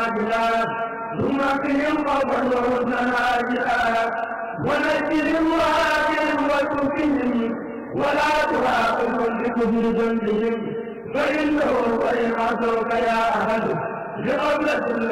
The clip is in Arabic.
عاجلا ثم قهم قوما وحسنا عاجلا ونجهم وآجل وتكهم ولا تراقبهم بكفر ذنبهم فإنه وإن عصوك يا أحد لقبلة